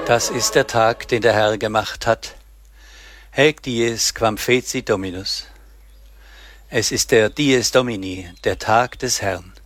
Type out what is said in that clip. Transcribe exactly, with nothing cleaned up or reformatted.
Das ist der Tag, den der Herr gemacht hat. Haec dies quam feci Dominus. Es ist der Dies Domini, der Tag des Herrn.